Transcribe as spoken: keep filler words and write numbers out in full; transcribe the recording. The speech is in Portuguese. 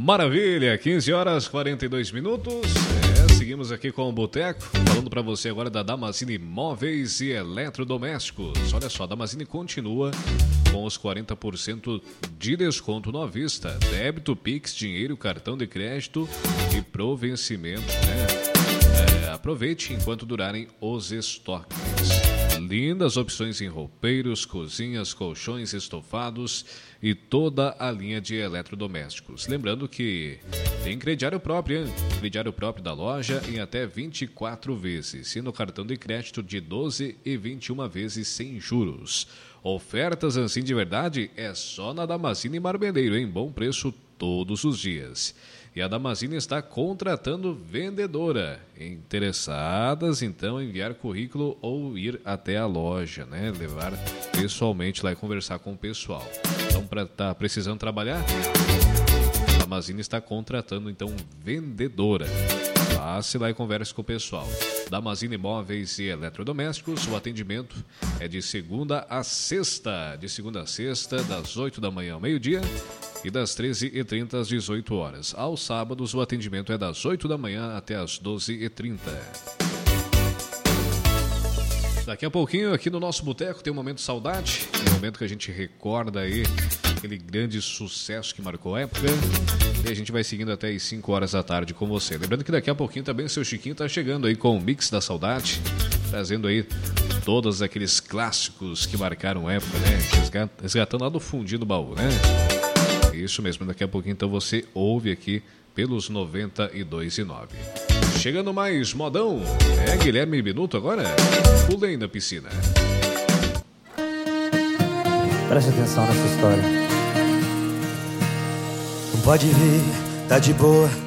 Maravilha, quinze horas e quarenta e dois minutos. É, seguimos aqui com o Boteco, falando para você agora da Damascene Móveis e Eletrodomésticos. Olha só, a Damascene continua com os quarenta por cento de desconto no à vista, débito, Pix, dinheiro, cartão de crédito e pro vencimento, né? É, aproveite enquanto durarem os estoques. Lindas opções em roupeiros, cozinhas, colchões, estofados e toda a linha de eletrodomésticos. Lembrando que tem crediário próprio, hein? Crediário próprio da loja em até vinte e quatro vezes e no cartão de crédito de doze e vinte e uma vezes sem juros. Ofertas assim de verdade é só na Damascene Marmeleiro, em bom preço todos os dias. E a Damascene está contratando vendedora. Interessadas, então, enviar currículo ou ir até a loja, né? Levar pessoalmente lá e conversar com o pessoal. Então, para estar tá precisando trabalhar, a Damascene está contratando, então, vendedora. Passe lá e converse com o pessoal. Damascene Móveis e Eletrodomésticos, o atendimento é de segunda a sexta. De segunda a sexta, das oito da manhã ao meio-dia e das treze e trinta às dezoito horas. Aos sábados, o atendimento é das oito da manhã até às doze e trinta. Daqui a pouquinho, aqui no nosso boteco, tem um momento de saudade, um momento que a gente recorda aí aquele grande sucesso que marcou a época. E a gente vai seguindo até as cinco horas da tarde com você. Lembrando que daqui a pouquinho também o seu Chiquinho está chegando aí com o Mix da Saudade, trazendo aí todos aqueles clássicos que marcaram a época, né? Resgatando lá do fundinho do baú, né? Isso mesmo, daqui a pouquinho então você ouve aqui pelos noventa e dois e nove. Chegando mais modão, é Guilherme Minuto agora, pulei na piscina. Preste atenção nessa história. Pode vir, tá de boa,